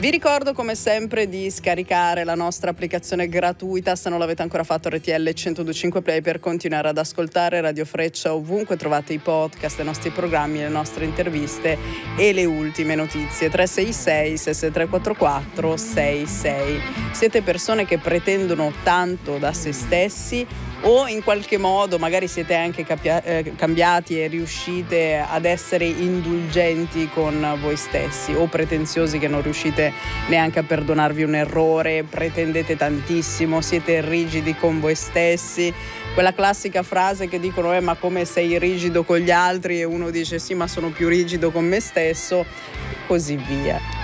Vi ricordo come sempre di scaricare la nostra applicazione gratuita, se non l'avete ancora fatto, RTL 102.5 Play, per continuare ad ascoltare Radio Freccia ovunque trovate i podcast, i nostri programmi, le nostre interviste e le ultime notizie. 366 6344 66. Siete persone che pretendono tanto da se stessi o in qualche modo magari siete anche cambiati e riuscite ad essere indulgenti con voi stessi, o pretenziosi che non riuscite neanche a perdonarvi un errore, pretendete tantissimo, siete rigidi con voi stessi, quella classica frase che dicono ma come sei rigido con gli altri, e uno dice sì, ma sono più rigido con me stesso, così via.